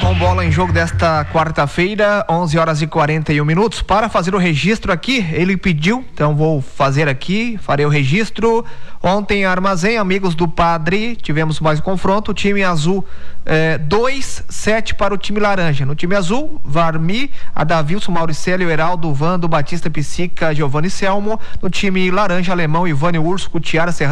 Com bola em jogo desta quarta-feira, 11h41. Para fazer o registro aqui, ele pediu, então vou fazer aqui, farei o registro. Ontem, Armazém, amigos do Padre, tivemos mais um confronto. O time azul 2-7 para o time laranja. No time azul, Varmi, Adavilson, Mauricélio, Heraldo, Vando, Batista, Psica, Giovanni Selmo. No time laranja, Alemão, Ivânio, Urso, Cutiara, Serrano.